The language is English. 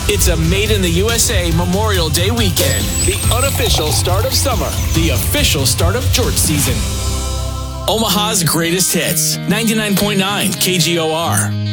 It's a Made in the USA Memorial Day weekend. The unofficial start of summer. The official start of George season. Omaha's greatest hits. 99.9 KGOR.